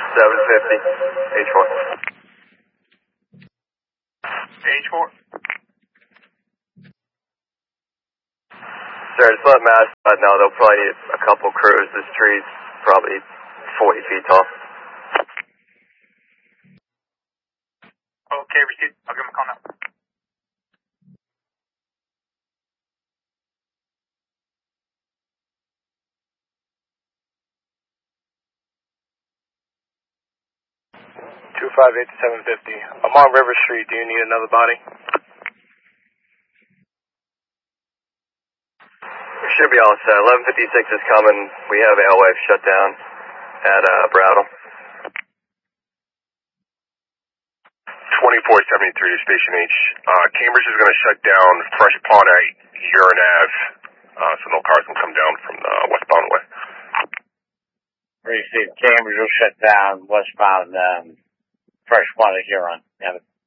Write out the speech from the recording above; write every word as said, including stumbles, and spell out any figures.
seven fifty, H four. H four. Sir, just let Mascot know they'll probably need a couple crews. This tree's probably forty feet tall. Okay, received. I'll give him a call now. two five eight to seven fifty. I'm on River Street. Do you need another body? We should be all set. eleven fifty-six is coming. We have Alewife shut down at uh, Brattle. twenty-four seventy-three to Station H. Uh, Cambridge is going to shut down Fresh Pond at Huron Ave, uh, so no cars can come down from the westbound way. Received. Cambridge will shut down westbound um, Fresh Pond at Huron. Have it.